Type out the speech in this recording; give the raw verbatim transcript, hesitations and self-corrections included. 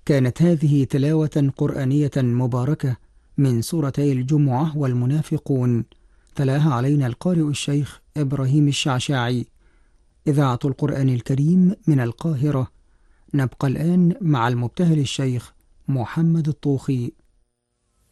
كانت هذه تلاوة قرآنية مباركة من سورتي الجمعة والمنافقون، تلاها علينا القارئ الشيخ إبراهيم الشعشاعي. إذاعة القرآن الكريم من القاهرة. نبقى الآن مع المبتهل الشيخ محمد الطوخي.